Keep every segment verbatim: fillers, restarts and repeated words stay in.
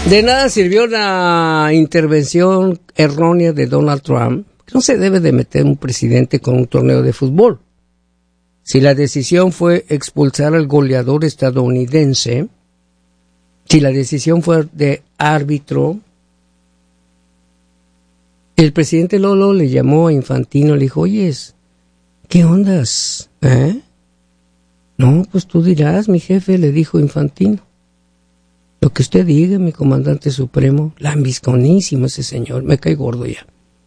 De nada sirvió la intervención errónea de Donald Trump. No se debe de meter un presidente con un torneo de fútbol. Si la decisión fue expulsar al goleador estadounidense, si la decisión fue de árbitro, el presidente Lolo le llamó a Infantino, le dijo, oye, ¿qué ondas? ¿Eh? No, pues tú dirás, mi jefe, le dijo Infantino. Lo que usted diga, mi comandante supremo, lambisconísimo ese señor, me cae gordo ya.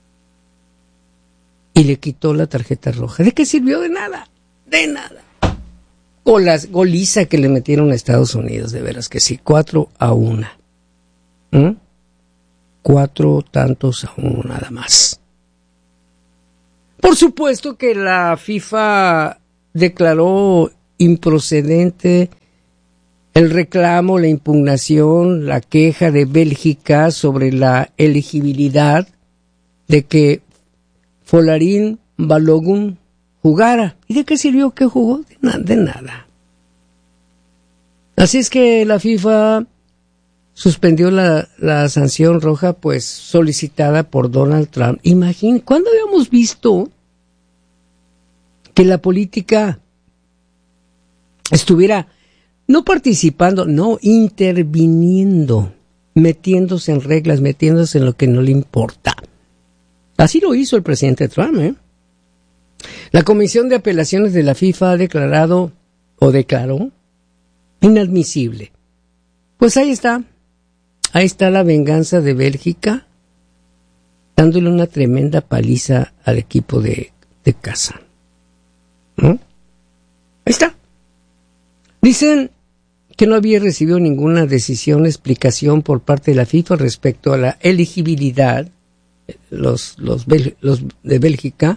Y le quitó la tarjeta roja. ¿De qué sirvió? De nada, de nada. Golas, goliza que le metieron a Estados Unidos, de veras que sí, cuatro a una. ¿Mm? Cuatro tantos a uno nada más. Por supuesto que la FIFA declaró improcedente el reclamo, la impugnación, la queja de Bélgica sobre la elegibilidad de que Folarin Balogun jugara. ¿Y de qué sirvió que jugó? De, na- de nada. Así es que la FIFA suspendió la, la sanción roja, pues solicitada por Donald Trump. Imagínense, ¿cuándo habíamos visto que la política estuviera no participando, no interviniendo, metiéndose en reglas, metiéndose en lo que no le importa? Así lo hizo el presidente Trump, ¿eh? La Comisión de Apelaciones de la FIFA ha declarado, o declaró, inadmisible. Pues ahí está, ahí está la venganza de Bélgica, dándole una tremenda paliza al equipo de, de casa. ¿No? Ahí está. Dicen que no había recibido ninguna decisión, explicación por parte de la FIFA respecto a la elegibilidad, los, los, los de Bélgica,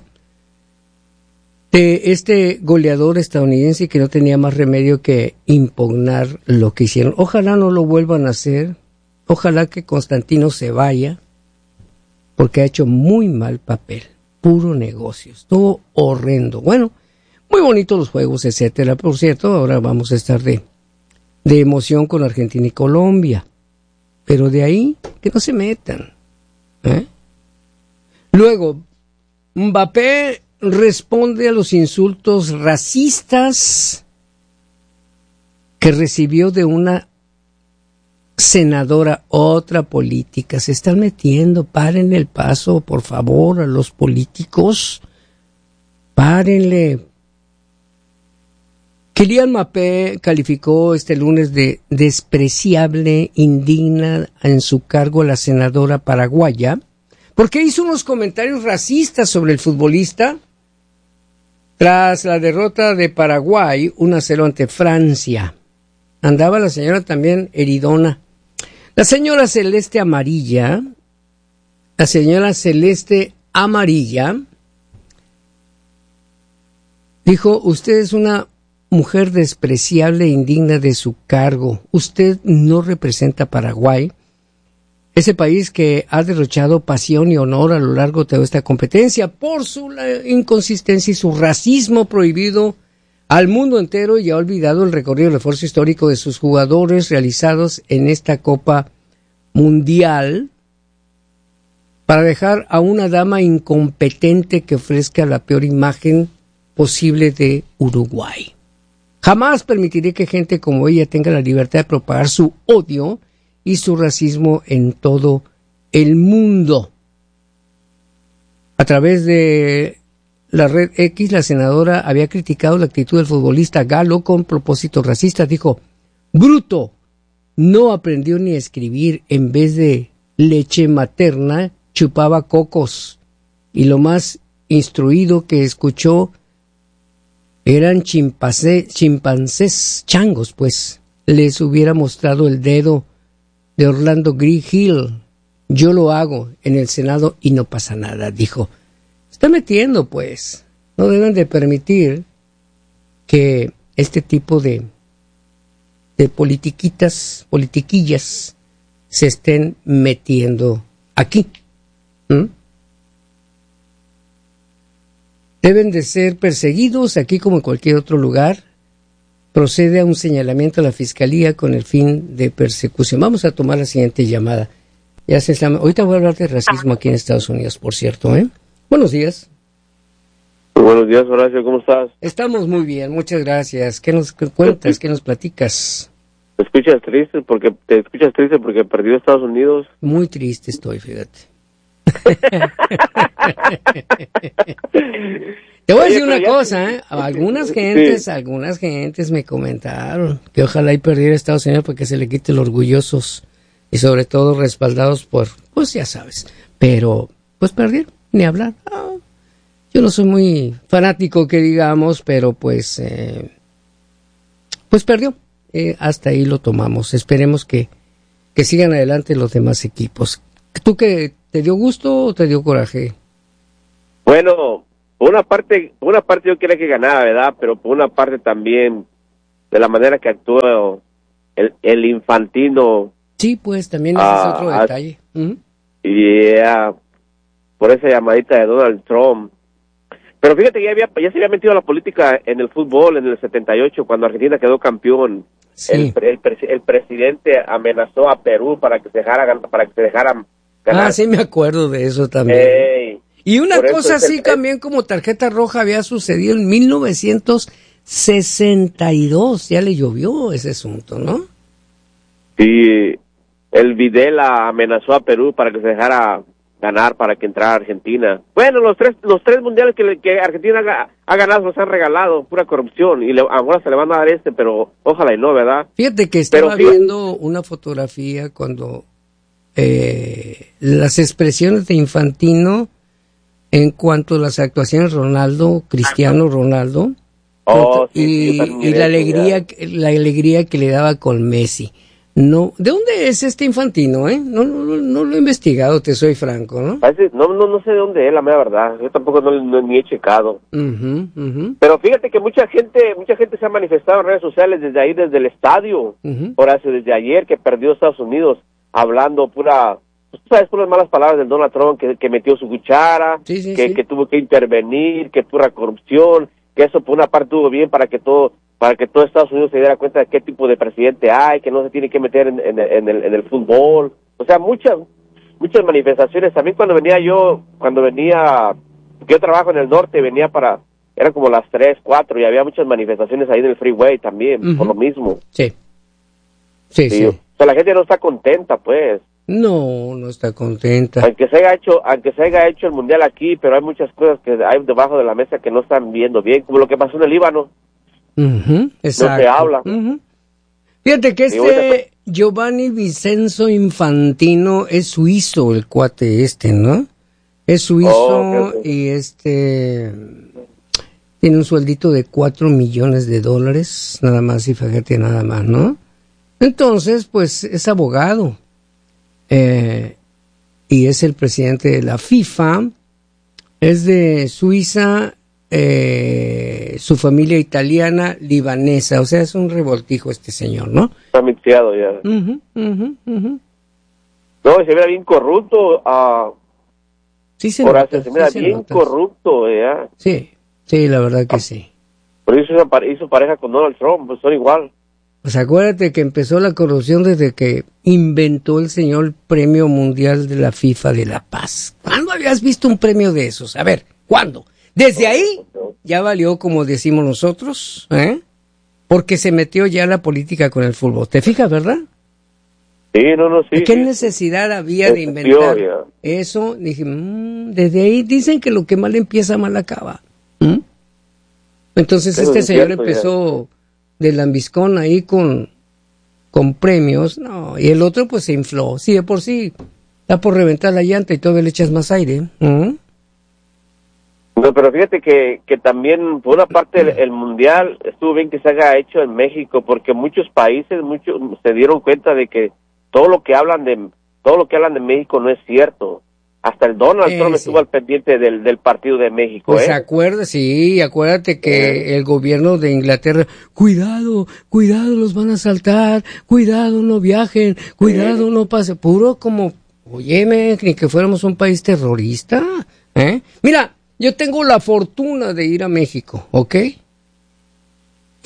de este goleador estadounidense, que no tenía más remedio que impugnar lo que hicieron. Ojalá no lo vuelvan a hacer, ojalá que Constantino se vaya, porque ha hecho muy mal papel, puro negocio, estuvo horrendo. Bueno, muy bonitos los juegos, etcétera. Por cierto, ahora vamos a estar de, de emoción con Argentina y Colombia. Pero de ahí, que no se metan. ¿Eh? Luego, Mbappé responde a los insultos racistas que recibió de una senadora, otra política. Se están metiendo, paren el paso, por favor, a los políticos. Párenle. Kylian Mbappé calificó este lunes de despreciable, indigna en su cargo a la senadora paraguaya, porque hizo unos comentarios racistas sobre el futbolista tras la derrota de Paraguay uno a cero ante Francia. Andaba la señora también heridona. La señora Celeste Amarilla, la señora Celeste Amarilla, dijo, usted es una mujer despreciable e indigna de su cargo. Usted no representa a Paraguay, ese país que ha derrochado pasión y honor a lo largo de toda esta competencia por su inconsistencia y su racismo prohibido al mundo entero, y ha olvidado el recorrido y refuerzo histórico de sus jugadores realizados en esta Copa Mundial para dejar a una dama incompetente que ofrezca la peor imagen posible de Uruguay. Jamás permitiré que gente como ella tenga la libertad de propagar su odio y su racismo en todo el mundo. A través de la red X, la senadora había criticado la actitud del futbolista Galo con propósitos racistas. Dijo, bruto, no aprendió ni a escribir, en vez de leche materna, chupaba cocos. Y lo más instruido que escuchó eran chimpancé, chimpancés, changos, pues. Les hubiera mostrado el dedo de Orlando Hill. Yo lo hago en el Senado y no pasa nada, dijo. Está metiendo, pues. No deben de permitir que este tipo de, de politiquitas, politiquillas, se estén metiendo aquí. ¿Mm? Deben de ser perseguidos aquí como en cualquier otro lugar, procede a un señalamiento a la Fiscalía con el fin de persecución. Vamos a tomar la siguiente llamada. Ya se está... Ahorita voy a hablar de racismo aquí en Estados Unidos, por cierto, ¿eh? Buenos días. Buenos días, Horacio, ¿cómo estás? Estamos muy bien, muchas gracias. ¿Qué nos cuentas? ¿Qué nos platicas? ¿Te escuchas triste porque te escuchas triste porque perdió Estados Unidos? Muy triste estoy, fíjate. Te voy a decir una cosa, ¿eh? Algunas gentes, sí. algunas gentes me comentaron que ojalá y perdiera Estados Unidos porque se le quite los orgullosos y sobre todo respaldados por, pues ya sabes, pero pues perdieron, ni hablar. Oh, yo no soy muy fanático que digamos, pero pues, eh, pues perdió. Eh, hasta ahí lo tomamos. Esperemos que, que sigan adelante los demás equipos. ¿Tú qué, te dio gusto o te dio coraje? Bueno, por una parte, por una parte yo quería que ganara, ¿verdad? Pero por una parte también de la manera que actuó el, el Infantino. Sí, pues también ese uh, es otro uh, detalle. Uh-huh. Y yeah, por esa llamadita de Donald Trump. Pero fíjate que ya, había, ya se había metido a la política en el fútbol en el setenta y ocho, cuando Argentina quedó campeón. Sí. El, el, el presidente amenazó a Perú para que se dejara, para que se dejaran ganar. Ah, sí me acuerdo de eso también. Hey, y una cosa así el, también como tarjeta roja había sucedido en mil novecientos sesenta y dos. Ya le llovió ese asunto, ¿no? Sí, el Videla amenazó a Perú para que se dejara ganar para que entrara Argentina. Bueno, los tres los tres mundiales que, que Argentina ha, ha ganado los han regalado, pura corrupción, y le, ahora se le van a dar este, pero ojalá y no, ¿verdad? Fíjate que estaba pero, viendo sí, una fotografía cuando eh, las expresiones de Infantino en cuanto a las actuaciones Ronaldo, Cristiano Ronaldo, oh, sí, y, sí, y la alegría ya. la alegría que le daba con Messi. No, ¿de dónde es este Infantino, eh? No, no, no lo he investigado, te soy franco, ¿no? No, no, no sé de dónde es, la mera verdad. Yo tampoco no, no ni he checado. Uh-huh, uh-huh. Pero fíjate que mucha gente, mucha gente se ha manifestado en redes sociales desde ahí, desde el estadio, uh-huh. por hace desde ayer que perdió Estados Unidos, hablando pura, pues, tú sabes, puras malas palabras del Donald Trump, que, que metió su cuchara, sí, sí, que, sí. que tuvo que intervenir, que pura corrupción, que eso por una parte estuvo bien para que todo para que todo Estados Unidos se diera cuenta de qué tipo de presidente hay, que no se tiene que meter en, en, en, el, en el fútbol. O sea, muchas muchas manifestaciones. También cuando venía yo, cuando venía, yo trabajo en el norte, venía para, eran como las tres, cuatro, y había muchas manifestaciones ahí en el freeway también, uh-huh. por lo mismo. Sí. Sí, sí. sí. O sea, la gente no está contenta, pues. No, no está contenta. Aunque se haya hecho, aunque se haya hecho el mundial aquí, pero hay muchas cosas que hay debajo de la mesa que no están viendo bien, como lo que pasó en el Líbano. Uh-huh, exacto. No se habla. Uh-huh. Fíjate que este Giovanni Vincenzo Infantino es suizo, el cuate este, ¿no? Es suizo oh, okay, okay. y este tiene un sueldito de cuatro millones de dólares, nada más y fíjate nada más, ¿no? Entonces, pues es abogado eh, y es el presidente de la FIFA, es de Suiza. Eh, su familia italiana, libanesa, o sea, es un revoltijo este señor, ¿no? Está mixeado ya. Uh-huh, uh-huh, uh-huh. No, se mira bien corrupto. Uh, sí, se por nota. Se mira sí bien se corrupto, ya. Sí, sí, la verdad que sí. Pero hizo, hizo pareja con Donald Trump, pues son igual. Pues acuérdate que empezó la corrupción desde que inventó el señor el Premio Mundial de la FIFA de la Paz. ¿Cuándo habías visto un premio de esos? A ver, ¿cuándo? Desde ahí ya valió, como decimos nosotros, ¿eh? Porque se metió ya la política con el fútbol. ¿Te fijas, verdad? Sí, no, no, sí. ¿Qué sí. necesidad había de inventar eso? Dije, mmm, desde ahí dicen que lo que mal empieza, mal acaba. ¿Mm? Entonces Pero este señor cierto, empezó ya. de lambiscón ahí con, con premios, no, y el otro pues se infló. Sí, de por sí, está por reventar la llanta y todavía le echas más aire. ¿Mm? No, pero fíjate que, que también, por una parte, el, el mundial estuvo bien que se haga hecho en México, porque muchos países muchos se dieron cuenta de que todo lo que hablan de todo lo que hablan de México no es cierto. Hasta el Donald eh, Trump sí. estuvo al pendiente del, del partido de México. Pues ¿eh? acuerda, sí, acuérdate que eh. el gobierno de Inglaterra, cuidado, cuidado, los van a asaltar, cuidado, no viajen, cuidado, eh. no pase, puro como, óyeme, ni que fuéramos un país terrorista, ¿eh? Mira, yo tengo la fortuna de ir a México, ¿ok?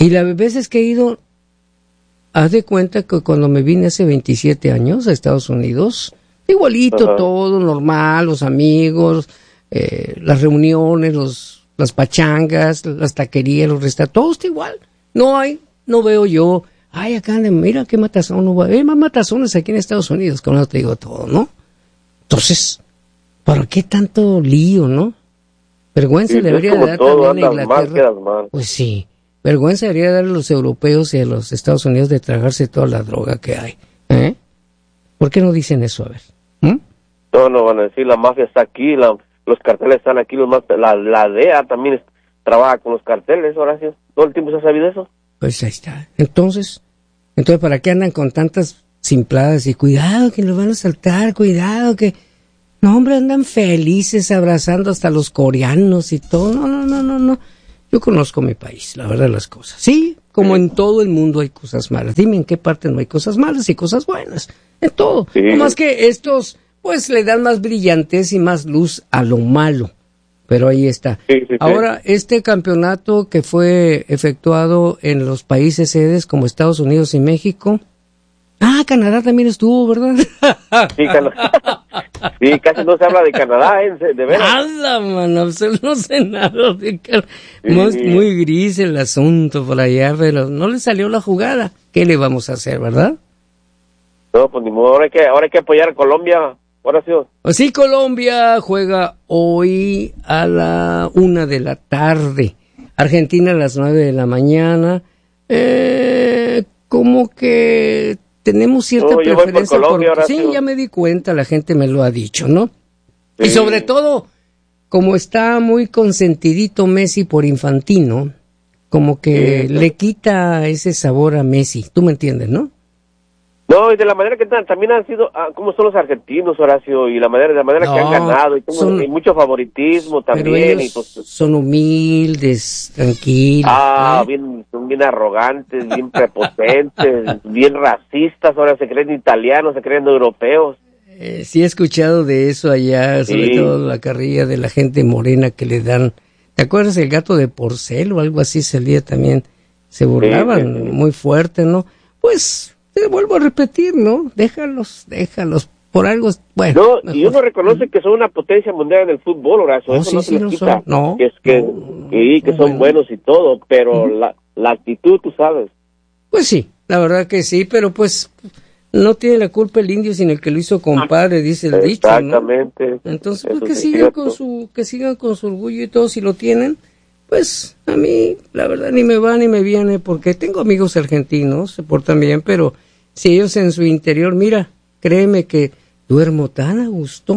Y las veces que he ido, haz de cuenta que cuando me vine hace veintisiete años a Estados Unidos, igualito, ajá, todo normal, los amigos, eh, las reuniones, los, las pachangas, las taquerías, los restaurantes, todo está igual. No hay, no veo yo, ay, acá, mira qué matazón, no va, hay más matazones aquí en Estados Unidos, como no te digo todo, ¿no? Entonces, ¿para qué tanto lío, no? Vergüenza sí, debería de dar también a Inglaterra. Mal, pues sí, vergüenza debería dar a los europeos y a los Estados Unidos de tragarse toda la droga que hay. ¿Eh? ¿Por qué no dicen eso? A ver. ¿Mm? No, no van a decir, la mafia está aquí, la, los carteles están aquí, los más, la, la D E A también es, trabaja con los carteles, Horacio. ¿Todo el tiempo se ha sabido eso? Pues ahí está. Entonces, entonces ¿para qué andan con tantas simpladas y cuidado que los van a saltar, cuidado que... No, hombre, andan felices abrazando hasta los coreanos y todo. No, no, no, no, no. Yo conozco mi país, la verdad de las cosas. Sí, como en todo el mundo hay cosas malas. Dime en qué parte no hay cosas malas y cosas buenas. En todo. Sí. No más que estos, pues, le dan más brillantez y más luz a lo malo. Pero ahí está. Sí, sí, sí. Ahora, este campeonato que fue efectuado en los países sedes como Estados Unidos y México... Ah, Canadá también estuvo, ¿verdad? Sí, Canadá. Sí, casi no se habla de Canadá, ¿eh? De veras. Nada, mano, no sé nada de Canadá. Sí. Muy, muy gris el asunto por allá, pero no le salió la jugada. ¿Qué le vamos a hacer, verdad? No, pues ni modo, ahora hay que, ahora hay que apoyar a Colombia. Ahora sí. Pues sí, Colombia juega hoy a la una de la tarde. Argentina a las nueve de la mañana. Eh, como que... Tenemos cierta no, preferencia por, Colombia, por... Sí, sí, ya me di cuenta, la gente me lo ha dicho, ¿no? Sí. Y sobre todo, como está muy consentidito Messi por Infantino, como que sí, sí. le quita ese sabor a Messi, tú me entiendes, ¿no? No, y de la manera que están, también han sido, ah, como son los argentinos, Horacio, y la manera, de la manera no, que han ganado, y, como, son, y mucho favoritismo también. Y pues, son humildes, tranquilos. Ah, ¿eh? bien, son bien arrogantes, bien prepotentes, bien racistas, ahora se creen italianos, se creen europeos. Eh, sí he escuchado de eso allá, sobre sí. todo la carrilla de la gente morena que le dan. ¿Te acuerdas el gato de Porcel o algo así salía también? Se burlaban sí, sí, sí. muy fuerte, ¿no? Pues... Te vuelvo a repetir, ¿no? Déjalos, déjalos. Por algo, bueno. No, y uno reconoce que son una potencia mundial en el fútbol, Horacio. No, eso sí, no sí, se les no quita. Son, no. Que es que, no, y que no, son bueno. buenos y todo, pero uh-huh. la, la actitud, tú sabes. Pues sí, la verdad que sí, pero pues no tiene la culpa el indio sin el que lo hizo compadre, dice el dicho, ¿no? Exactamente. Entonces, pues que sigan cierto. con su, que sigan con su orgullo y todo, si lo tienen. Pues a mí, la verdad, ni me va ni me viene, porque tengo amigos argentinos, se portan bien, pero si ellos en su interior, mira, créeme que duermo tan a gusto.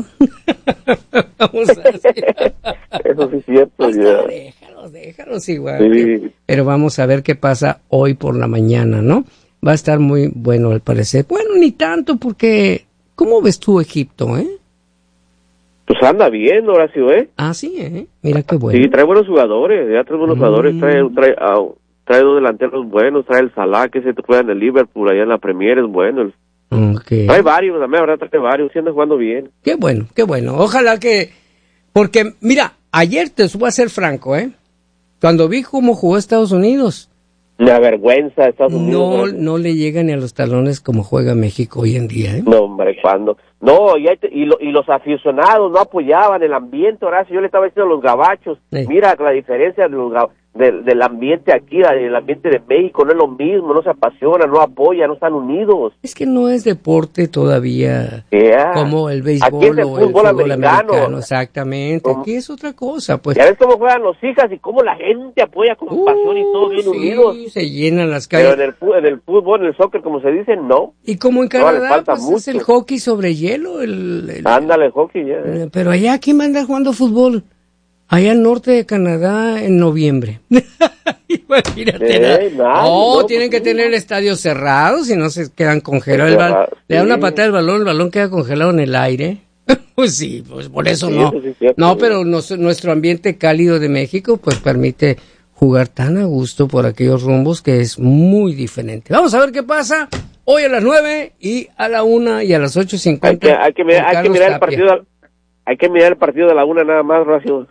Vamos a decir. Eso sí es cierto, ya. Déjalos, déjalos igual. Sí. Pero vamos a ver qué pasa hoy por la mañana, ¿no? Va a estar muy bueno al parecer. Bueno, ni tanto, porque, ¿cómo ves tú Egipto, eh? Pues anda bien, Horacio, ¿eh? Ah, sí, ¿eh? Mira qué bueno. Sí, trae buenos jugadores, ya trae buenos mm. jugadores, trae, trae, uh, trae dos delanteros buenos, trae el Salah, que se te juega en el Liverpool, allá en la Premier, es bueno. Okay. Trae varios, la verdad, trae varios, sí anda jugando bien. Qué bueno, qué bueno. Ojalá que, porque, mira, ayer te voy a ser franco, ¿eh? Cuando vi cómo jugó Estados Unidos. La vergüenza de Estados no, Unidos. No, no le llega ni a los talones como juega México hoy en día, ¿eh? No, hombre, ¿cuándo? No, y, te, y, lo, y los aficionados no apoyaban el ambiente, Horacio. Yo le estaba diciendo a los gabachos, sí. Mira la diferencia de los, de, del ambiente aquí, el ambiente de México no es lo mismo, no se apasionan, no apoyan, no están unidos. Es que no es deporte todavía yeah. como el béisbol aquí es el o fútbol el fútbol americano. americano, exactamente. Como, aquí es otra cosa, pues. Ya ves cómo juegan los hijas y cómo la gente apoya con uh, pasión y todo bien sí, unidos. Se llenan las calles. Pero en el, en el fútbol, en el soccer, como se dice, no. Y como en Canadá, no, pues es el hockey sobre hielo. El, el, Ándale, hockey, ya. Eh. Pero allá, ¿quién va a andar jugando fútbol? Allá al norte de Canadá en noviembre. Imagínate. Eh, nada, no, no, tienen pues, que tener estadios cerrados y no se quedan congelados. El bal- sí. Le da una patada al balón, el balón queda congelado en el aire. Pues sí, pues por eso sí, no. Eso sí cierto, no, pero no, nuestro ambiente cálido de México pues permite jugar tan a gusto por aquellos rumbos que es muy diferente. Vamos a ver qué pasa hoy a las nueve y a la una y a las ocho cincuenta. Hay que, hay que, mirar, hay que mirar el partido. hay que mirar el partido de la una nada más, Horacio.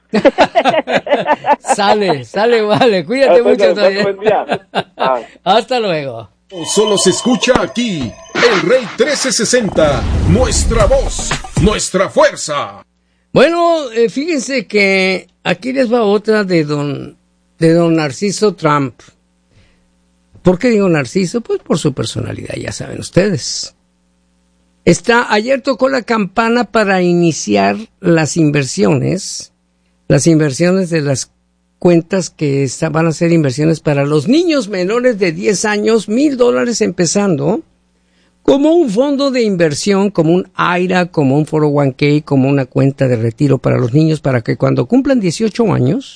Sale, sale, vale. Cuídate Hasta mucho luego, todavía. buen día. Ah. Hasta luego. Solo se escucha aquí, El Rey trece sesenta, nuestra voz, nuestra fuerza. Bueno, eh, fíjense que aquí les va otra de don, de don Narciso Trump. ¿Por qué digo Narciso? Pues por su personalidad, ya saben ustedes. Está, ayer tocó la campana para iniciar las inversiones, las inversiones de las cuentas que está, van a ser inversiones para los niños menores de diez años, mil dólares empezando, como un fondo de inversión, como un I R A, como un cuatro oh uno K, como una cuenta de retiro para los niños, para que cuando cumplan dieciocho años,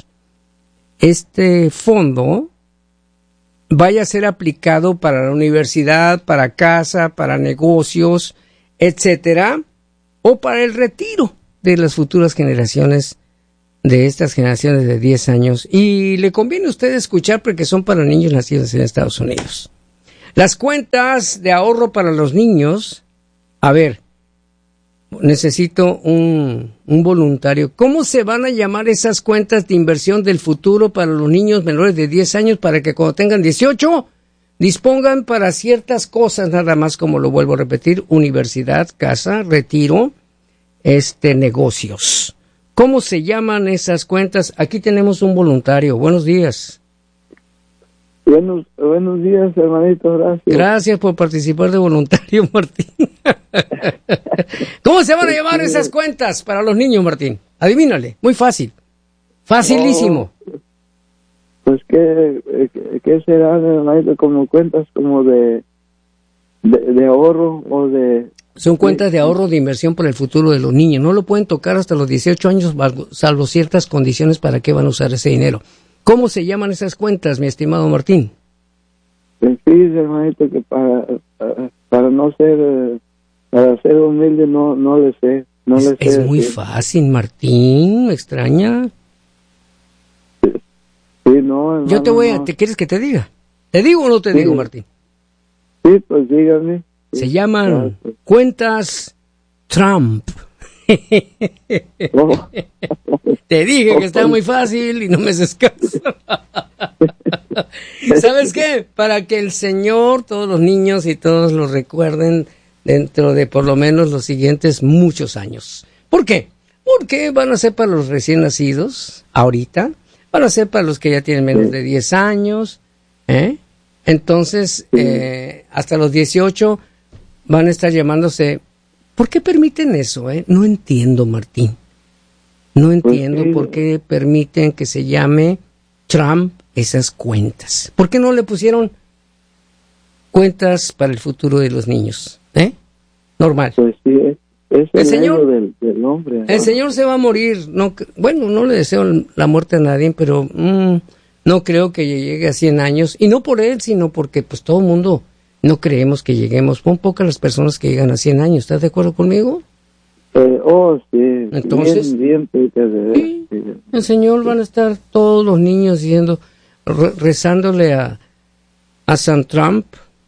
este fondo vaya a ser aplicado para la universidad, para casa, para negocios, etcétera, o para el retiro de las futuras generaciones, de estas generaciones de diez años. Y le conviene a usted escuchar porque son para niños nacidos en Estados Unidos. Las cuentas de ahorro para los niños, a ver, necesito un, un voluntario. ¿Cómo se van a llamar esas cuentas de inversión del futuro para los niños menores de diez años para que cuando tengan dieciocho dispongan para ciertas cosas nada más, como lo vuelvo a repetir, universidad, casa, retiro, este, negocios? ¿Cómo se llaman esas cuentas? Aquí tenemos un voluntario. Buenos días. Buenos, buenos días, hermanito, gracias. Gracias por participar de voluntario, Martín. ¿Cómo se van a llamar esas cuentas para los niños, Martín? Adivínale, muy fácil. Facilísimo. Oh, pues, ¿qué, qué serán, hermanito? Como cuentas como de, de, de ahorro o de... Son cuentas de ahorro de inversión para el futuro de los niños. No lo pueden tocar hasta los dieciocho años, salvo ciertas condiciones para qué van a usar ese dinero. ¿Cómo se llaman esas cuentas, mi estimado Martín? Pues sí, hermanito, que para, para, para no ser, para ser humilde no, no le sé. No es le sé es muy decir. fácil, Martín, me extraña. Sí, no, hermano, Yo te voy a, no. ¿te quieres que te diga? ¿Te digo o no te Sí. digo, Martín? Sí, pues dígame. Sí. Se llaman Gracias. cuentas Trump. Oh. Te dije que está muy fácil y no me haces caso. ¿Sabes qué? Para que el Señor, todos los niños y todos lo recuerden dentro de por lo menos los siguientes muchos años. ¿Por qué? Porque van a ser para los recién nacidos, ahorita, van a ser para los que ya tienen menos de diez años, ¿eh? Entonces, eh, hasta los dieciocho van a estar llamándose. ¿Por qué permiten eso, eh? No entiendo, Martín. No entiendo Pues sí. por qué permiten que se llame Trump esas cuentas. ¿Por qué no le pusieron cuentas para el futuro de los niños? ¿Eh? Normal. Pues sí, es, es el, El señor- ego del, del hombre. El ¿no? señor se va a morir. No, cre- bueno, no le deseo la muerte a nadie, pero mm, no creo que llegue a cien años. Y no por él, sino porque pues todo el mundo no creemos que lleguemos. Son pocas las personas que llegan a cien años. ¿Estás de acuerdo conmigo? Eh, oh, sí. Entonces- Bien, bien, Peter, de veras, Sí. sí. El Señor van a estar todos los niños diciendo, re- rezándole a, a San Trump,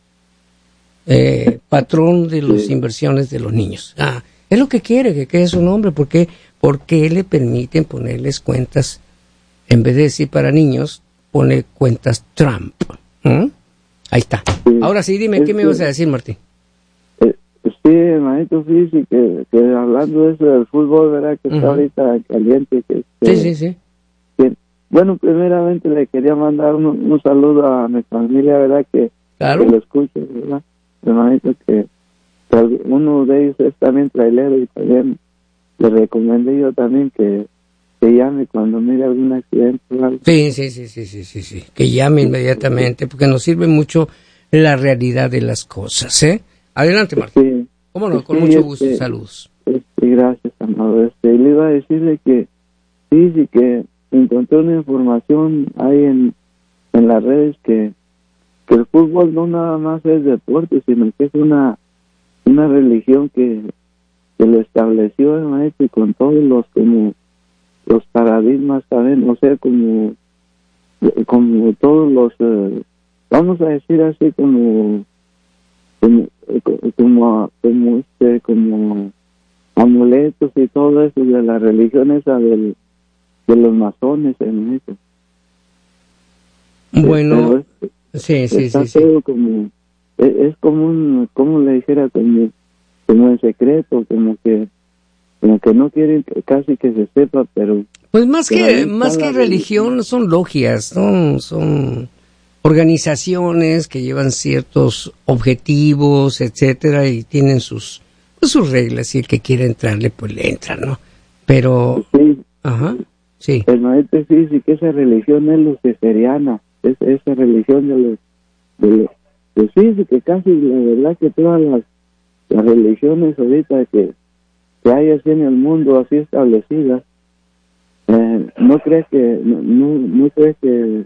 eh, patrón de las Sí. inversiones de los niños. Ah, es lo que quiere, que quede su nombre. ¿Por qué? Porque le permiten ponerles cuentas, en vez de decir para niños, pone cuentas Trump. ¿Mm? Ahí está. Sí. Ahora sí, dime, Es ¿qué me que- vas a decir, Martín? Eh, sí, hermanito, sí, sí, que, que hablando de eso del fútbol, ¿verdad? Que Ujú. está ahorita caliente. Que, Sí, que- sí, sí. que- bueno, primeramente le quería mandar un, un saludo a mi familia, ¿verdad? Que, Claro. que lo escuche, ¿verdad? Hermanito, que, que uno de ellos es también trailero y también le recomendé yo también que, que llame cuando mire algún accidente o algo. Sí, sí, sí, sí, sí, sí, sí. Que llame inmediatamente, porque nos sirve mucho la realidad de las cosas, ¿eh? Adelante, Martín. Sí. ¿Cómo no? Con Sí, mucho gusto. este, Saludos. Este, gracias, amado. Este, le iba a decirle que sí, sí, que encontré una información ahí en, en las redes que, que el fútbol no nada más es deporte, sino que es una, una religión que, que lo estableció el maestro y con todos los como los paradigmas, ¿saben? O sea, como, como todos los, eh, vamos a decir así, como como como como, este, como amuletos y todo eso de la religión esa del, de los masones en eso. Bueno, es, sí, sí, está sí, todo sí. como, es, es como un, como le dijera, como, como en secreto, como que, como que no quieren que, casi que se sepa, pero... Pues más pero que, más que religión, son logias, son, son organizaciones que llevan ciertos objetivos, etcétera, y tienen sus, pues sus reglas, y el que quiere entrarle, pues le entra, ¿no? Pero, sí, ajá, sí. el maestro sí dice que esa religión es luciferiana, es esa religión de los, de los, pues sí, sí, que casi la verdad que todas las, las religiones ahorita que, que hay así en el mundo, así establecidas, eh, no crees que, no, no, no crees que,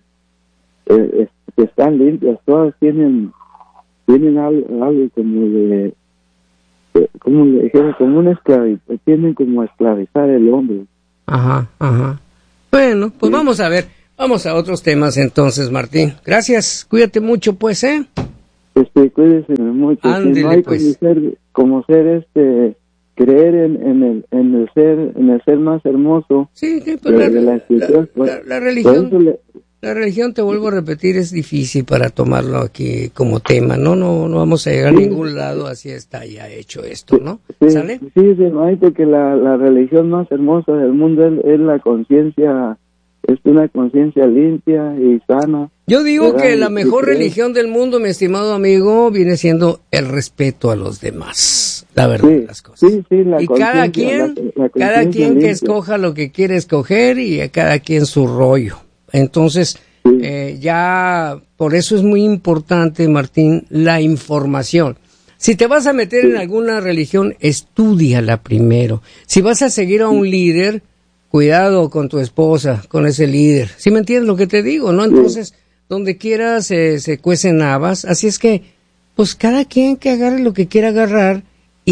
eh, que están limpias, todas tienen, tienen algo, algo como de, de como le dijeron, como una esclavitud, tienen como a esclavizar el hombre. Ajá, ajá. Bueno, pues sí. Vamos a ver, vamos a otros temas entonces, Martín. Gracias, cuídate mucho, pues, ¿eh? Este, cuídese mucho. Ándele, no hay pues. como ser, como ser, este, creer en, en el, en el ser, en el ser más hermoso. Sí, sí, pues de, la, de la, la, la, la religión, le... la religión, te vuelvo a repetir, es difícil para tomarlo aquí como tema, ¿no? No, no vamos a llegar sí. a ningún lado, así está ya hecho esto, ¿no? Sí, ¿Sale? Sí, sí, no hay, porque la, la religión más hermosa del mundo es, es la conciencia, es una conciencia limpia y sana. Yo digo ¿verdad? Que la mejor religión del mundo, mi estimado amigo, viene siendo el respeto a los demás, la verdad sí, de las cosas. Sí, sí, la y cada quien, la, la cada quien limpia. Que escoja lo que quiere escoger y a cada quien su rollo. Entonces, sí. eh, ya, por eso es muy importante, Martín, la información. Si te vas a meter sí. en alguna religión, estúdiala primero. Si vas a seguir a un líder, cuidado con tu esposa, con ese líder. ¿Sí me entiendes lo que te digo, no? Entonces, sí. donde quiera se, se cuecen habas. Así es que, pues cada quien que agarre lo que quiera agarrar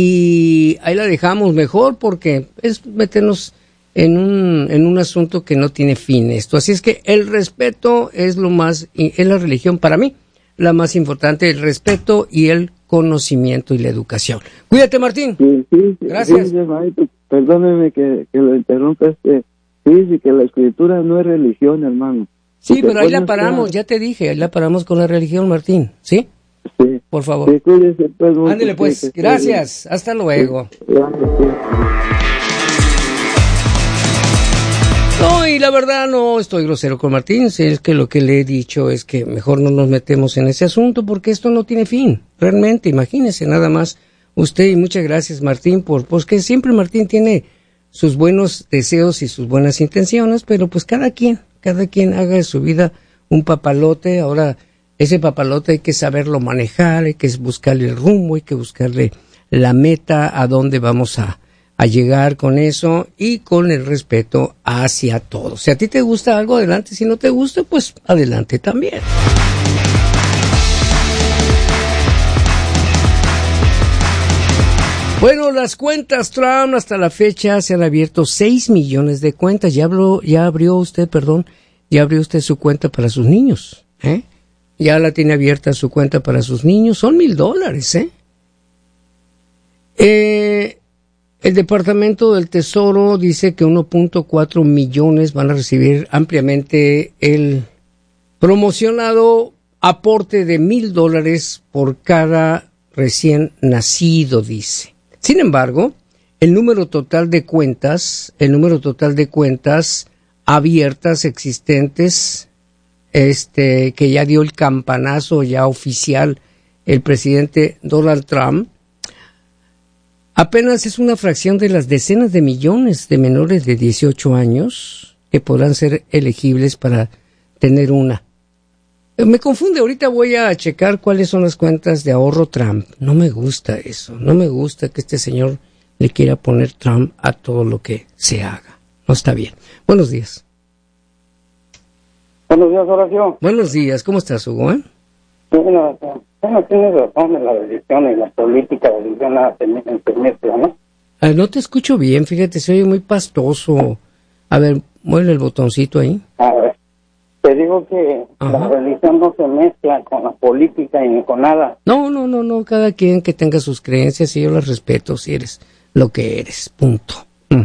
y ahí la dejamos mejor porque es meternos en un, en un asunto que no tiene fin esto. Así es que el respeto es lo más, es la religión para mí, la más importante, el respeto y el conocimiento y la educación. Cuídate, Martín. Sí, sí, gracias. Sí, sí, perdóneme que, que lo interrumpa. Este, sí, sí, que la escritura no es religión, hermano. Sí, si pero ahí la paramos, a... ya te dije, ahí la paramos con la religión, Martín, ¿sí? Sí. Por favor. Sí, cuídese, pues, mucho, ándele, pues, sí, gracias, hasta luego. Sí, gracias, sí. No, y la verdad no estoy grosero con Martín, si es que lo que le he dicho es que mejor no nos metemos en ese asunto porque esto no tiene fin, realmente, imagínese nada más usted y muchas gracias Martín, por pues que siempre Martín tiene sus buenos deseos y sus buenas intenciones, pero pues cada quien, cada quien haga de su vida un papalote, ahora ese papalote hay que saberlo manejar, hay que buscarle el rumbo, hay que buscarle la meta a dónde vamos a a llegar con eso y con el respeto hacia todos. Si a ti te gusta algo, adelante. Si no te gusta, pues adelante también. Bueno, las cuentas Trump hasta la fecha se han abierto seis millones de cuentas. Ya abrió, ya abrió usted, perdón, ya abrió usted su cuenta para sus niños, ¿eh? Ya la tiene abierta su cuenta para sus niños. Son mil dólares, ¿eh? Eh... El Departamento del Tesoro dice que uno punto cuatro millones van a recibir ampliamente el promocionado aporte de mil dólares por cada recién nacido, dice. Sin embargo, el número total de cuentas, el número total de cuentas abiertas existentes, este, que ya dio el campanazo ya oficial el presidente Donald Trump, apenas es una fracción de las decenas de millones de menores de dieciocho años que podrán ser elegibles para tener una. Me confunde, ahorita voy a checar cuáles son las cuentas de ahorro Trump. No me gusta eso, no me gusta que este señor le quiera poner Trump a todo lo que se haga. No está bien. Buenos días. Buenos días, Horacio. Buenos días, ¿cómo estás, Hugo? ¿Eh? Bueno, bueno, tienes razón en la religión y la política, la religión nada se mezcla, ¿no? Ah, no te escucho bien, fíjate, soy muy pastoso. A ver, mueve el botoncito ahí. A ver, te digo que ajá, la religión no se mezcla con la política y ni con nada. No, no, no, no, cada quien que tenga sus creencias y yo las respeto si eres lo que eres, punto. Uh-huh.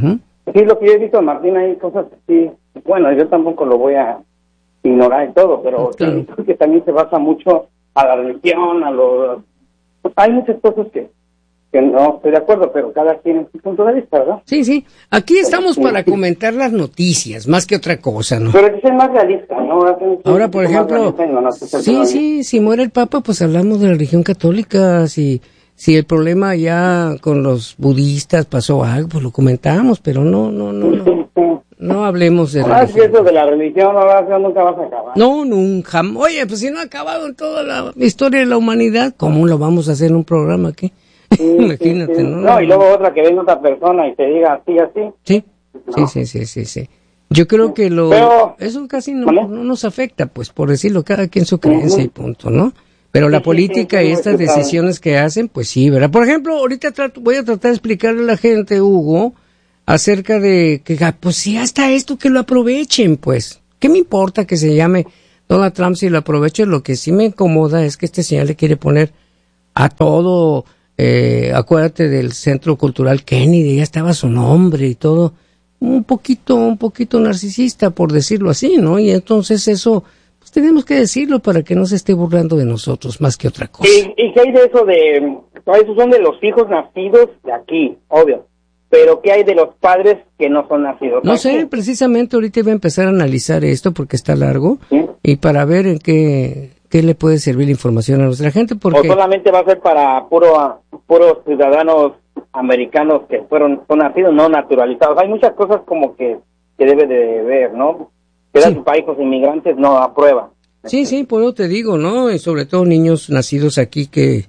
Sí, lo que yo he visto, Martín, hay cosas que sí, bueno, yo tampoco lo voy a ignorar y todo, pero Claro. sí, creo que también se basa mucho a la religión, a los... Pues hay muchas cosas que, que no estoy de acuerdo, pero cada quien en su punto de vista, ¿verdad? Sí, sí. Aquí estamos Sí, para sí. comentar las noticias, más que otra cosa, ¿no? Pero hay que ser más realista, ¿no? Ahora, tiene que ser Ahora, un por poquito más ejemplo, realista y no, no, pues, el sí, problema. sí, si muere el Papa, pues hablamos de la religión católica. Si, si el problema ya con los budistas pasó algo, pues lo comentamos, pero no, no, no, Sí, no. sí, sí. No hablemos de Ahora sí, religión. eso de la religión, ahora sí, nunca vas a acabar. No, nunca. Oye, pues si no ha acabado en toda la historia de la humanidad, ¿cómo lo vamos a hacer en un programa aquí? Sí, Imagínate, sí, sí. ¿no? No, y luego otra que venga otra persona y te diga así, así. Sí, No. sí, sí, sí, sí, sí. Yo creo que lo Pero- eso casi no, ¿Vale? no nos afecta, pues, por decirlo, cada quien su creencia y punto, ¿no? Pero la Sí, sí, política sí, sí, y estas sí, claro. decisiones que hacen, pues sí, ¿verdad? Por ejemplo, ahorita trato- voy a tratar de explicarle a la gente, Hugo, acerca de que, ah, pues sí, hasta esto que lo aprovechen, pues. ¿Qué me importa que se llame Donald Trump si lo aproveche? Lo que sí me incomoda es que este señor le quiere poner a todo, eh, acuérdate del Centro Cultural Kennedy, ya estaba su nombre y todo, un poquito, un poquito narcisista, por decirlo así, ¿no? Y entonces eso, pues tenemos que decirlo para que no se esté burlando de nosotros más que otra cosa. ¿Y, y qué hay de eso de... Esos son de los hijos nacidos de aquí, obvio. Pero ¿qué hay de los padres que no son nacidos No aquí? sé, precisamente ahorita voy a empezar a analizar esto porque está largo ¿Sí? y para ver en qué, qué le puede servir la información a nuestra gente, ¿O porque solamente va a ser para puro puros ciudadanos americanos que fueron son nacidos, no naturalizados? Hay muchas cosas como que, que debe de ver, ¿no? Que Sí. dan sus hijos inmigrantes no aprueba. sí, sí, por eso te digo, ¿no? Y sobre todo niños nacidos aquí que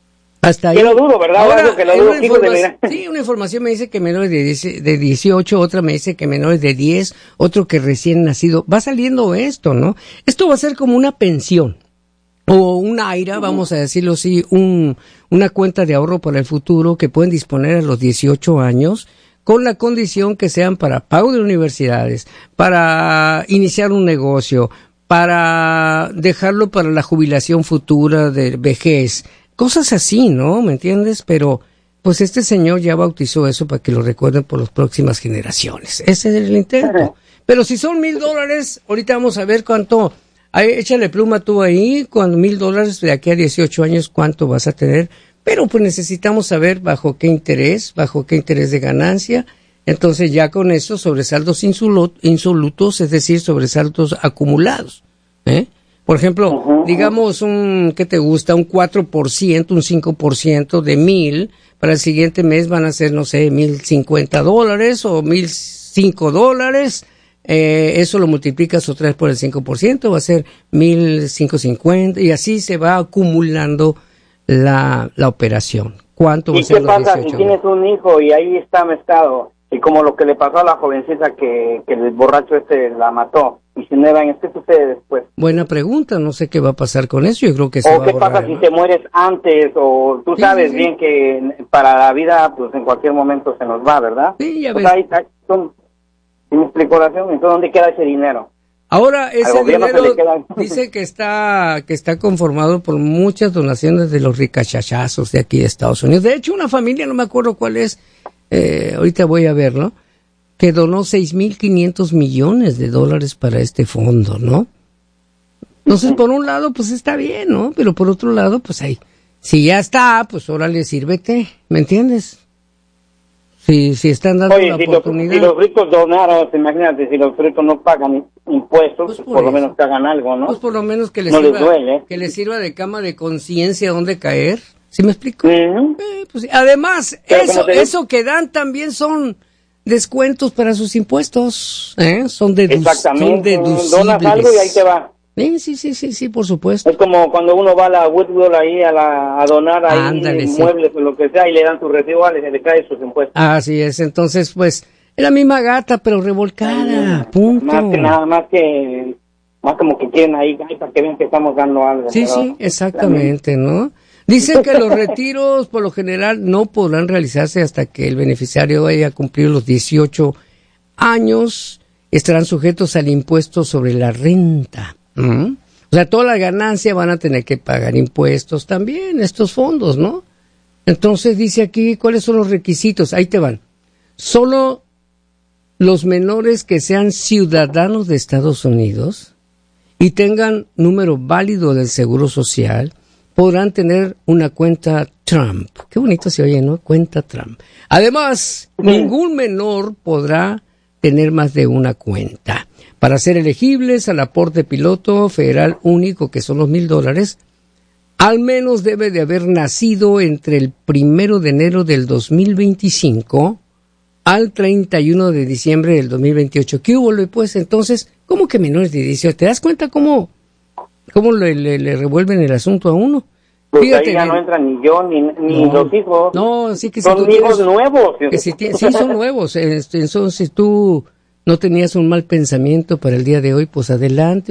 hasta ahí. Que lo dudo, ¿verdad? Ahora, Algo que lo en dudo, una hijos de informa- migrantes. sí, una información me dice que menores de, diez de dieciocho, otra me dice que menores de diez, otro que recién nacido. Va saliendo esto, ¿no? Esto va a ser como una pensión o un AIRA, vamos a decirlo así, un, una cuenta de ahorro para el futuro que pueden disponer a los dieciocho años con la condición que sean para pago de universidades, para iniciar un negocio, para dejarlo para la jubilación futura de vejez, cosas así, ¿no? ¿Me entiendes? Pero pues este señor ya bautizó eso para que lo recuerden por las próximas generaciones. Ese es el intento. Pero si son mil dólares, ahorita vamos a ver cuánto. Ahí, échale pluma tú ahí, con mil dólares de aquí a dieciocho años, cuánto vas a tener. Pero pues necesitamos saber bajo qué interés, bajo qué interés de ganancia. Entonces ya con eso, sobresaldos insulu- insolutos, es decir, sobresaltos acumulados. ¿eh? Por ejemplo, Ujú, digamos un, ¿qué te gusta? Un cuatro por ciento, un cinco por ciento de mil, para el siguiente mes van a ser, no sé, mil cincuenta dólares o mil cinco dólares. Eh, eso lo multiplicas otra vez por el cinco por ciento, va a ser mil quinientos cincuenta y así se va acumulando la, la operación. ¿Cuánto va a ¿Y ser qué los pasa si dieciocho? tienes un hijo y ahí está mezclado? Y como lo que le pasó a la jovencita que, que el borracho este la mató. Y si no eran, ¿qué sucede después? Buena pregunta, no sé qué va a pasar con eso, yo creo que se ¿O va qué a borrar, pasa si ¿no? te mueres antes? O tú Sí, sabes sí, sí. bien que para la vida, pues en cualquier momento se nos va, ¿verdad? Sí, ya Pues ves. ahí está. son- ¿Sí me explico la acción? Entonces, ¿dónde queda ese dinero? Ahora ese gobierno se dinero le queda- dice que está que está conformado por muchas donaciones de los ricachachazos de aquí de Estados Unidos. De hecho, una familia, no me acuerdo cuál es, eh, ahorita voy a verlo, que donó seis mil quinientos millones de dólares para este fondo, ¿no? Entonces, por un lado, pues está bien, ¿no? Pero por otro lado, pues ahí, si ya está, pues órale, sírvete, ¿me entiendes? Si, si están dando Oye, la si los, oportunidad. si los ricos donaron, imagínate, si los ricos no pagan impuestos, Pues pues por por, lo eso. menos que hagan algo, ¿no? Pues por lo menos que les, No les sirva, duele. que les sirva de cama de conciencia donde caer. ¿Sí me explico? Ujú. Eh, pues sí. Además, Pero eso, como te digo- eso que dan también son descuentos para sus impuestos. ¿eh? Son, dedu- son Exactamente, deducibles. donas algo y ahí te va. Sí, sí, sí, sí, sí, por supuesto. Es como cuando uno va a la Woodward ahí a, la, a donar ahí Ándale, sí. muebles o lo que sea y le dan sus residuales y le caen sus impuestos. Así es, entonces, pues, es la misma gata, pero revolcada, punto. Más que nada, más que, más como que quieren ahí, ay, para que vean que estamos dando algo. Sí, pero- sí, exactamente, ¿no? Dicen que los retiros, por lo general, no podrán realizarse hasta que el beneficiario vaya a cumplir los dieciocho años. Estarán sujetos al impuesto sobre la renta. ¿Mm? O sea, toda la ganancia van a tener que pagar impuestos también, estos fondos, ¿no? Entonces dice aquí, ¿cuáles son los requisitos? Ahí te van. Solo los menores que sean ciudadanos de Estados Unidos y tengan número válido del Seguro Social podrán tener una cuenta Trump. Qué bonito se oye, ¿no? Cuenta Trump. Además, sí. Ningún menor podrá tener más de una cuenta. Para ser elegibles al aporte piloto federal único, que son los mil dólares, al menos debe de haber nacido entre el primero de enero del dos mil veinticinco al treinta y uno de diciembre del dos mil veintiocho. ¿Qué hubo, pues? Entonces, ¿cómo que menores de dieciocho? ¿Te das cuenta cómo, cómo le, le, le revuelven el asunto a uno? Pues Fíjate, ahí ya no entran ni yo ni, ni no, los hijos. No, sí que si son tú hijos tienes, nuevos. Que si tienes, sí, son nuevos. Este, entonces, tú no tenías un mal pensamiento para el día de hoy, pues adelante.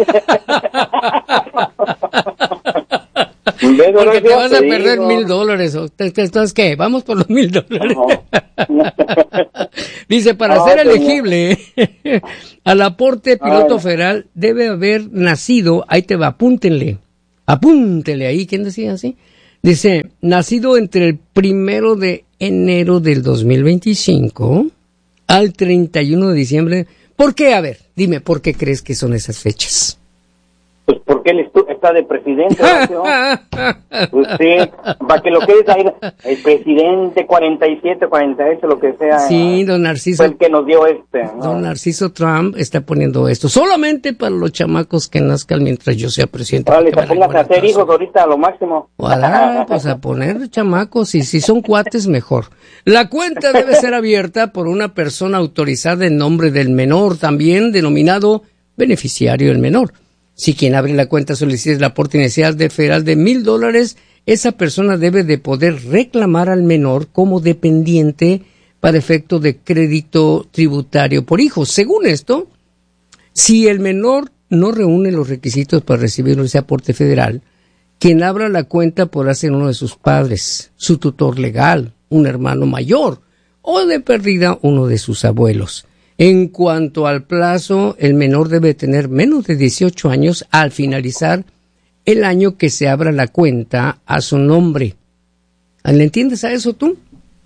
Porque te vas a perder mil dólares. Entonces, ¿qué? ¿Vamos por los mil dólares? No. Dice, para no, ser elegible al aporte piloto Ay. federal, debe haber nacido, ahí te va, apúntenle, apúntenle ahí, ¿quién decía así? Dice, nacido entre el primero de enero del dos mil veinticinco al treinta y uno de diciembre. ¿Por qué? A ver, dime, ¿por qué crees que son esas fechas? Pues porque él está de presidente, ¿no? Pues sí, para que lo quedes ahí, el presidente cuarenta y siete, cuarenta y ocho, lo que sea. Sí, don Narciso. Fue el que nos dio este, ¿no? Don Narciso Trump está poniendo esto solamente para los chamacos que nazcan mientras yo sea presidente. Vale, te pongas a hacer hijos ahorita a lo máximo. Ojalá, pues a poner chamacos, y si son cuates, mejor. La cuenta debe ser abierta por una persona autorizada en nombre del menor, también denominado beneficiario del menor. Si quien abre la cuenta solicita el aporte inicial de federal de mil dólares, esa persona debe de poder reclamar al menor como dependiente para efecto de crédito tributario por hijo. Según esto, si el menor no reúne los requisitos para recibir ese aporte federal, quien abra la cuenta podrá ser uno de sus padres, su tutor legal, un hermano mayor o de perdida uno de sus abuelos. En cuanto al plazo, el menor debe tener menos de dieciocho años al finalizar el año que se abra la cuenta a su nombre. ¿Le entiendes a eso tú?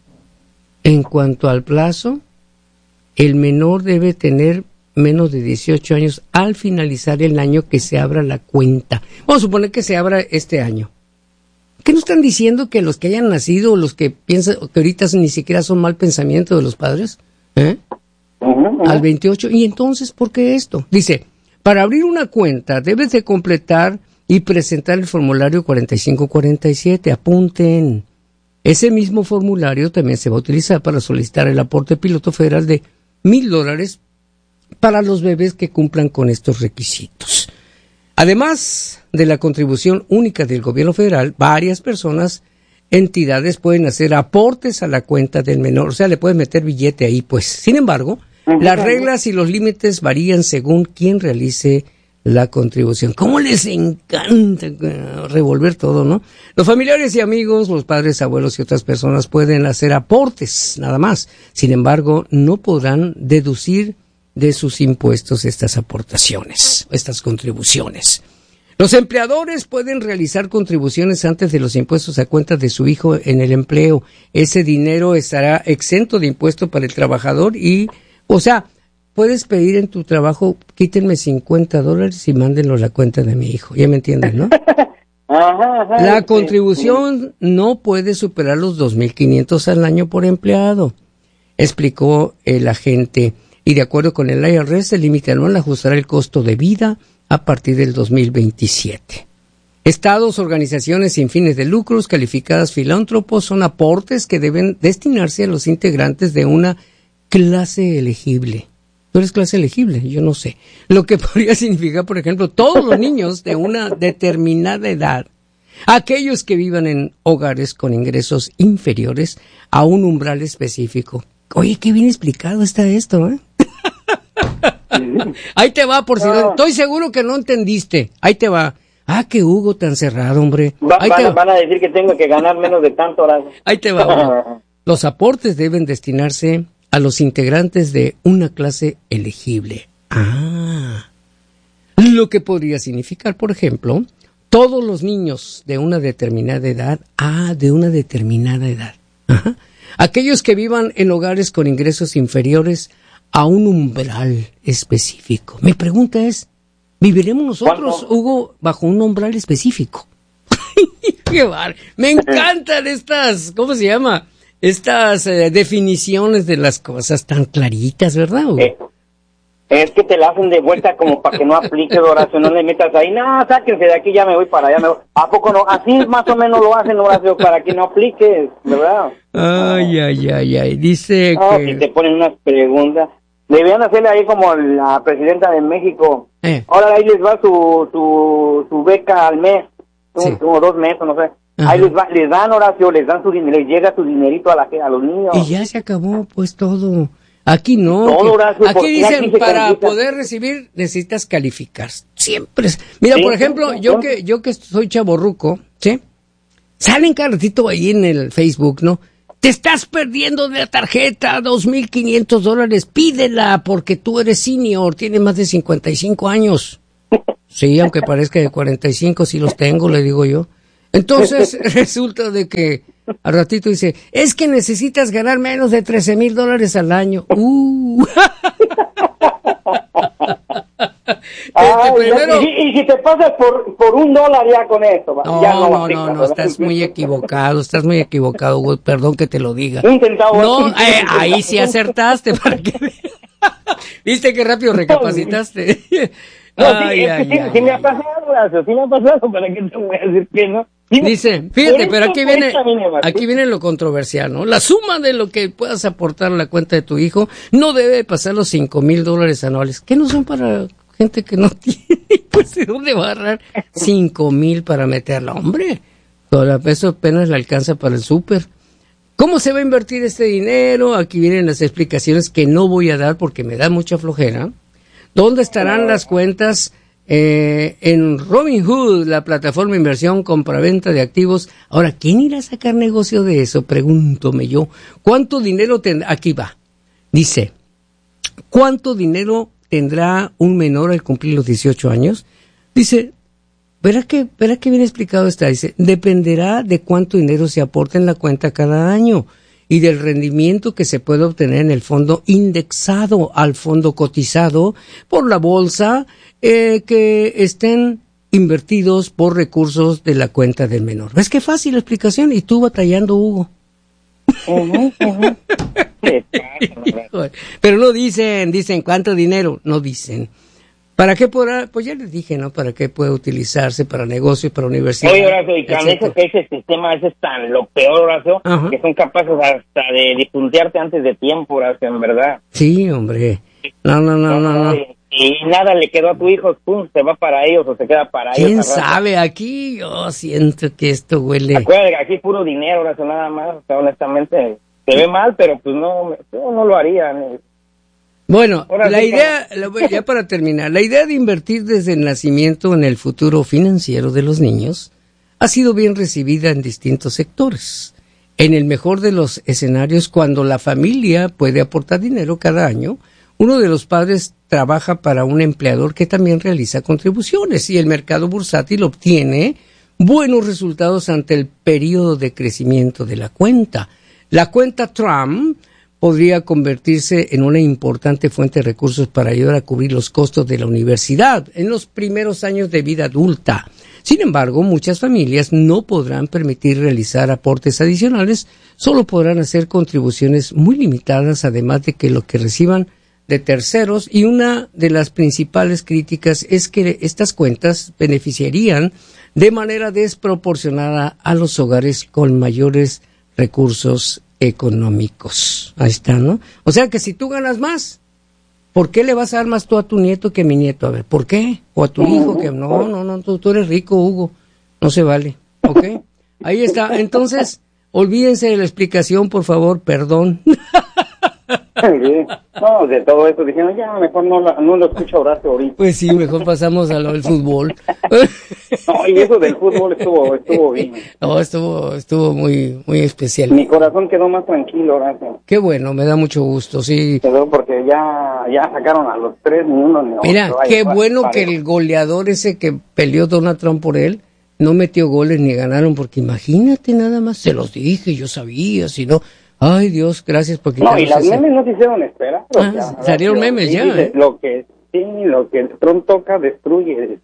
En cuanto al plazo, el menor debe tener menos de dieciocho años al finalizar el año que se abra la cuenta. Vamos a suponer que se abra este año. ¿Qué nos están diciendo? Que los que hayan nacido, los que piensan que ahorita ni siquiera son mal pensamiento de los padres, ¿eh? Al veintiocho, y entonces, ¿por qué esto? Dice, para abrir una cuenta debes de completar y presentar el formulario cuarenta y cinco cuarenta y siete, apunten. Ese mismo formulario también se va a utilizar para solicitar el aporte piloto federal de mil dólares para los bebés que cumplan con estos requisitos. Además de la contribución única del gobierno federal, varias personas, entidades pueden hacer aportes a la cuenta del menor, o sea, le pueden meter billete ahí, pues. Sin embargo, las reglas y los límites varían según quien realice la contribución. ¿Cómo les encanta revolver todo, no? Los familiares y amigos, los padres, abuelos y otras personas pueden hacer aportes, nada más. Sin embargo, no podrán deducir de sus impuestos estas aportaciones, estas contribuciones. Los empleadores pueden realizar contribuciones antes de los impuestos a cuenta de su hijo en el empleo. Ese dinero estará exento de impuesto para el trabajador y, o sea, puedes pedir en tu trabajo, quítenme cincuenta dólares y mándenlo a la cuenta de mi hijo. ¿Ya me entienden, no? Ajá, ajá, la sí, contribución sí. no puede superar los dos mil quinientos al año por empleado, explicó el agente. Y de acuerdo con el I R S, el límite anual ajustará el costo de vida a partir del dos mil veintisiete. Estados, organizaciones sin fines de lucros, calificadas filántropos, son aportes que deben destinarse a los integrantes de una clase elegible. ¿Tú eres clase elegible? Yo no sé. Lo que podría significar, por ejemplo, todos los niños de una determinada edad, aquellos que vivan en hogares con ingresos inferiores a un umbral específico. Oye, qué bien explicado está esto, ¿eh? Ahí te va, por si no, estoy seguro que no entendiste. Ahí te va. Ah, qué Hugo tan cerrado, hombre. Va, Ahí van, te va. van a decir que tengo que ganar menos de tanto ahora. Ahí te va. Hugo. Los aportes deben destinarse a los integrantes de una clase elegible. Ah. Lo que podría significar, por ejemplo, todos los niños de una determinada edad. Ah, de una determinada edad. Ajá. Aquellos que vivan en hogares con ingresos inferiores a un umbral específico. Mi pregunta es, ¿viviremos nosotros, ¿Cuánto? Hugo, bajo un umbral específico? ¡Qué bar! Me encantan estas, ¿cómo se llama? Estas eh, definiciones de las cosas tan claritas, ¿verdad, Hugo? Eh, es que te la hacen de vuelta como para que no apliques, Horacio, no le metas ahí, no, sáquense de aquí, ya me voy para allá, me voy. ¿A poco no? Así más o menos lo hacen, Horacio, para que no apliques, ¿verdad? Ay, ay, ay, ay, dice No, que... si te ponen unas preguntas, debían hacerle ahí como la presidenta de México, Eh. ahora ahí les va su, su, su beca al mes, Sí. como, como dos meses, no sé. Ajá. Ahí les, va, les dan, Horacio, les dan su dinero, les llega su dinerito a, la, a los niños. Y ya se acabó, pues, todo. Aquí no. Todo, que- Horacio, aquí porque dicen, aquí se para califica. poder recibir, necesitas calificar. Siempre. es- Mira, Sí, por sí, ejemplo, sí, yo sí. que yo que soy chavorruco, ¿sí? Salen cada ratito ahí en el Facebook, ¿no? Te estás perdiendo de la tarjeta, dos mil quinientos dólares, pídela, porque tú eres senior, tienes más de cincuenta y cinco años. Sí, aunque parezca de cuarenta y cinco, sí los tengo, le digo yo. Entonces, resulta de que al ratito dice, es que necesitas ganar menos de trece mil dólares al año. Uh. Ay, Este, primero, y, si- y si te pasas por, por un dólar ya con esto, va, no, ya no, no, aplica, no, no, ¿verdad? estás muy equivocado, estás muy equivocado, güey, perdón que te lo diga. Un centavo. No, un- eh, un ahí centavo. sí acertaste, para que ¿viste qué rápido recapacitaste? No, sí, Ay, es que ay, sí, ay, sí me ay. ha pasado, Horacio, sí me ha pasado, ¿para qué te voy a decir que no? Sí me- Dice, fíjate, por pero eso aquí viene, cuesta, mi Neymar, aquí ¿sí? viene lo controversial, ¿no? La suma de lo que puedas aportar a la cuenta de tu hijo no debe pasar los cinco mil dólares anuales, que no son para gente que no tiene, pues ¿de dónde va a agarrar cinco mil para meterla? Hombre, todo eso apenas le alcanza para el súper. ¿Cómo se va a invertir este dinero? Aquí vienen las explicaciones que no voy a dar porque me da mucha flojera. ¿Dónde estarán las cuentas? Eh, en Robinhood, la plataforma de inversión, compraventa de activos. Ahora, ¿quién irá a sacar negocio de eso? Pregúntome yo. ¿Cuánto dinero tendrá? Aquí va. Dice, ¿cuánto dinero tendrá un menor al cumplir los dieciocho años? Dice, verá que, verá que bien explicado está. Dice, dependerá de cuánto dinero se aporta en la cuenta cada año y del rendimiento que se puede obtener en el fondo indexado al fondo cotizado por la bolsa, eh, que estén invertidos por recursos de la cuenta del menor. ¿Ves qué fácil la explicación? Y tú batallando, Hugo. Ujú, ujú. ¿Qué pasa, Horacio? Pero no dicen, dicen cuánto dinero, no dicen. ¿Para qué podrá? Pues ya les dije, ¿no? ¿Para qué puede utilizarse? Para negocios, para universidad. Oye, Horacio, y con etcétera. eso que ese sistema ese es tan lo peor, Horacio, Ajá. que son capaces hasta de difundirte antes de tiempo, Horacio, en verdad. Sí, hombre. No, no, no, no, no. Y, y nada le quedó a tu hijo, pum, se va para ellos o se queda para ellos. ¿Quién al rato. sabe? Aquí yo siento que esto huele. Acuérdate que aquí es puro dinero, Horacio, nada más. O sea, honestamente, se ve mal, pero pues no, yo no lo haría. ¿no? Bueno, Ahora la sí, idea, la voy- ya para terminar, la idea de invertir desde el nacimiento en el futuro financiero de los niños ha sido bien recibida en distintos sectores. En el mejor de los escenarios, cuando la familia puede aportar dinero cada año, uno de los padres trabaja para un empleador que también realiza contribuciones y el mercado bursátil obtiene buenos resultados ante el periodo de crecimiento de la cuenta. La cuenta Trump podría convertirse en una importante fuente de recursos para ayudar a cubrir los costos de la universidad en los primeros años de vida adulta. Sin embargo, muchas familias no podrán permitir realizar aportes adicionales, solo podrán hacer contribuciones muy limitadas, además de que lo que reciban de terceros, y una de las principales críticas es que estas cuentas beneficiarían de manera desproporcionada a los hogares con mayores recursos económicos. Ahí está, ¿no? O sea que si tú ganas más, ¿por qué le vas a dar más tú a tu nieto que a mi nieto? A ver, ¿por qué? O a tu hijo que... No, no, no, tú, tú eres rico, Hugo. No se vale, ¿ok? Ahí está. Entonces, olvídense de la explicación, por favor, perdón. Sí. No, de todo eso, dijeron, ya, mejor no, la- no lo escucho Horacio ahorita. Pues sí, mejor pasamos a lo del fútbol. No, y eso del fútbol estuvo, estuvo bien. No, estuvo, estuvo muy, muy especial. Mi corazón quedó más tranquilo, Horacio. Qué bueno, me da mucho gusto, sí. Quedó porque ya, ya sacaron a los tres, ni uno ni otro. Mira, Vaya, qué vaya, bueno vaya. que el goleador ese que peleó Donald Trump por él no metió goles ni ganaron, porque imagínate nada más, se los dije, yo sabía, si no, Ay, Dios, gracias por No, quitarnos y las ese- memes no se hicieron esperar. o Ah, sea, salieron rápido. memes Sí, ya, dice, ¿eh? Lo que, sí, lo que Trump toca, destruye.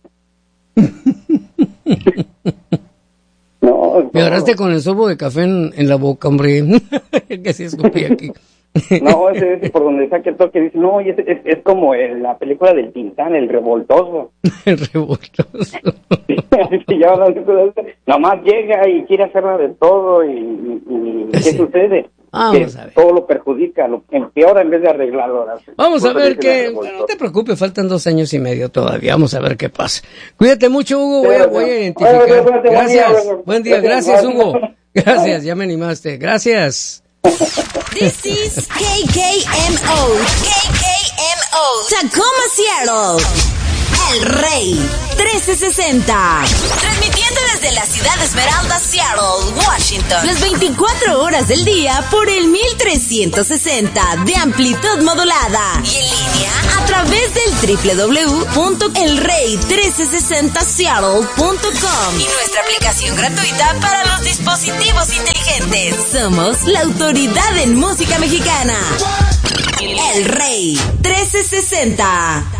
No, Me no. agarraste con el sorbo de café en, en la boca, hombre. Que se escupí aquí. No, ese, ese por donde saque el toque dice, no, y ese, es, es como el- la película del Tintán, el revoltoso. El revoltoso. Y ya hablan de cosas, nomás llega y quiere hacerla de todo y, y- y ¿qué Sí. sucede? Vamos que a ver. todo lo perjudica, lo empeora en vez de arreglarlo. Vamos a Por eso ver dicen el qué. revoltoso. No te preocupes, faltan dos años y medio todavía. Vamos a ver qué pasa. Cuídate mucho, Hugo. Voy a, voy a identificar. Oye, cuídate, buen día, Gracias. bueno. Buen día. Gracias, Hugo. Gracias. Ya me animaste. Gracias. This is K K M O. K K M O. Tacoma, Seattle. El Rey trece sesenta. Transmitiendo desde la ciudad de Esmeralda, Seattle, Washington. Las veinticuatro horas del día por el mil trescientos sesenta de amplitud modulada. Y en línea a través del doble u doble u doble u punto el rey trece sesenta seattle punto com. Y nuestra aplicación gratuita para los dispositivos inteligentes. Somos la autoridad en música mexicana. El Rey trece sesenta.